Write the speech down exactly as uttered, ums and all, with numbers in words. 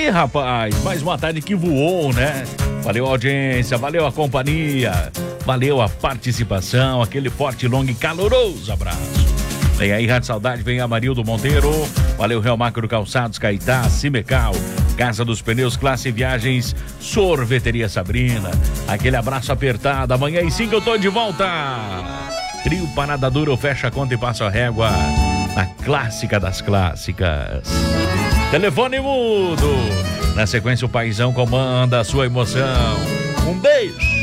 aí, rapaz, mais uma tarde que voou, né? Valeu a audiência, valeu a companhia, valeu a participação, aquele forte, longo e caloroso abraço. Vem aí, Rádio Saudade, vem Amarildo Monteiro, valeu Real Macro Calçados, Caetá, Cimecal, Casa dos Pneus, Classe Viagens, Sorveteria Sabrina. Aquele abraço apertado, amanhã às cinco eu tô de volta. Trio Parada Dura, fecha a conta e passa a régua na clássica das clássicas. Telefone mudo. Na sequência o paizão comanda a sua emoção. Um beijo.